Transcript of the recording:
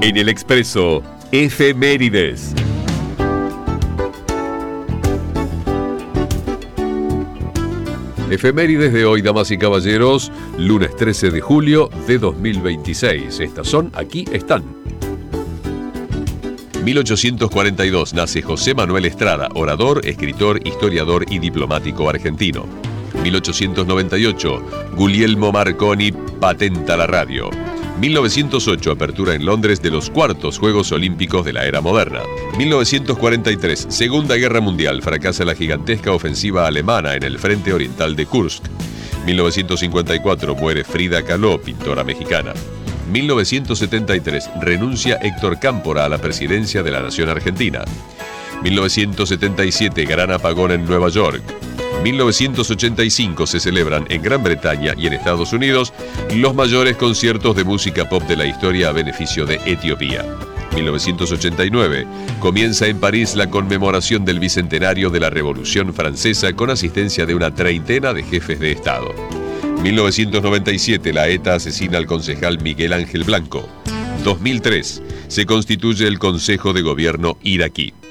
En el Expreso, efemérides. Efemérides de hoy, damas y caballeros, lunes 13 de julio de 2026. Estas son, aquí están. 1842 nace José Manuel Estrada, orador, escritor, historiador y diplomático argentino. 1898, Guglielmo Marconi patenta la radio. 1908, apertura en Londres de los cuartos Juegos Olímpicos de la era moderna. 1943, Segunda Guerra Mundial, fracasa la gigantesca ofensiva alemana en el frente oriental de Kursk. 1954, muere Frida Kahlo, pintora mexicana. 1973, renuncia Héctor Cámpora a la presidencia de la nación argentina. 1977, gran apagón en Nueva York. 1985 se celebran en Gran Bretaña y en Estados Unidos los mayores conciertos de música pop de la historia a beneficio de Etiopía. 1989 comienza en París la conmemoración del bicentenario de la Revolución Francesa con asistencia de una treintena de jefes de Estado. 1997 la ETA asesina al concejal Miguel Ángel Blanco. 2003 se constituye el Consejo de Gobierno iraquí.